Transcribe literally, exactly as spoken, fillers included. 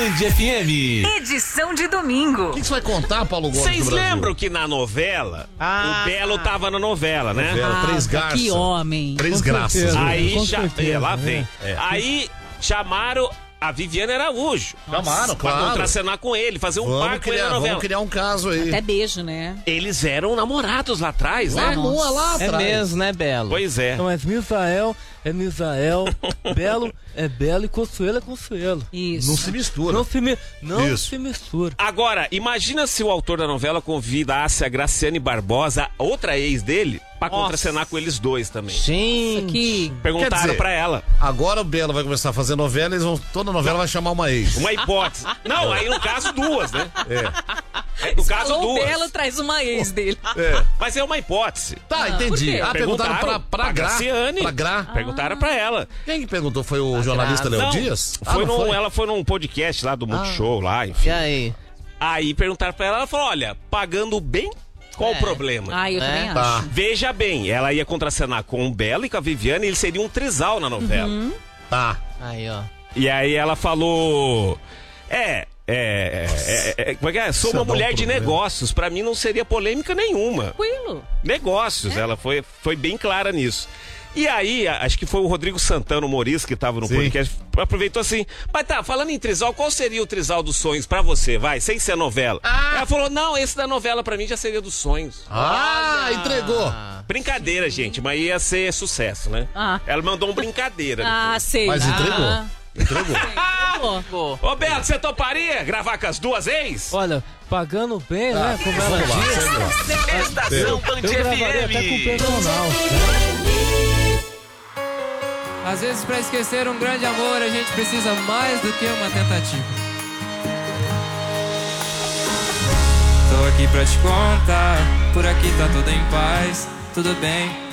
Band F M. Edição de domingo. O que, que você vai contar, Paulo Gomes? Vocês lembram que na novela, Ah. o Belo tava na novela, né? Novela, Ah, Três Garças. que homem. Três Com Graças. certeza. Aí Com já. certeza, É, lá né? vem. É. Aí chamaram a Viviane Araújo. Chamaram, Pra claro. contracenar com ele, fazer um par Vamos com ele criar, na novela. vamos criar um caso aí. Até beijo, né? Eles eram namorados lá atrás, né? Vamos lá É atrás. mesmo, né, Belo? Pois é. Não, mas Misael é Misael, Belo é Belo e Consuelo é Consuelo. Isso. Não se mistura. Não se, mi... não Isso. se mistura. Agora, imagina se o autor da novela convidasse a Graciane Barbosa, outra ex dele, pra Nossa. contracenar com eles dois também. Gente. Aqui. Perguntaram Quer dizer- pra ela. Agora o Belo vai começar a fazer novela, eles vão, toda novela vai chamar uma ex. Uma hipótese. Não, aí no caso duas, né? É. É, no caso Falou o duas. Belo, traz uma ex dele. É. Mas é uma hipótese. Tá, por entendi. quê? Ah, perguntaram pra, pra, pra Gra. Graciane. Pra Gra. Perguntaram pra ela. Quem que perguntou? Foi o jornalista Léo Não, Dias? Ah, Foi não num- Ela foi num podcast lá do Multishow, lá, enfim. E aí? Aí perguntaram pra ela, ela falou, olha, pagando bem, qual o É. problema? Ah, eu também É? acho. Tá. Veja bem, ela ia contracenar com o Belo e com a Viviane, e eles seriam um trisal na novela. Tá. Aí, ó. E aí ela falou, é... É, é, é, é, como é que é? Sou Isso uma dá um mulher de problema. negócios, pra mim não seria polêmica nenhuma. Tranquilo. Negócios, ela foi, foi bem clara nisso. E aí, a- acho que foi o Rodrigo Santana, humorista, que tava no Sim. podcast, aproveitou assim, mas tá, falando em trisal, qual seria o trisal dos sonhos pra você, vai, sem ser novela? Ela falou, não, esse da novela pra mim já seria dos sonhos. Ah, entregou. Brincadeira, gente, mas ia ser sucesso, né? Ah. Ela mandou um brincadeira. Ah, sei. Mas entregou. Ah, Entregou. entregou. Ô, Beto, você toparia gravar com as duas ex? Olha, pagando bem, né? Como ela Vamos lá, diz. vamos lá. Estação Band Eu gravaria até com o F M. personal. Às vezes, pra esquecer um grande amor, a gente precisa mais do que uma tentativa. Tô aqui pra te contar, por aqui tá tudo em paz, tudo bem.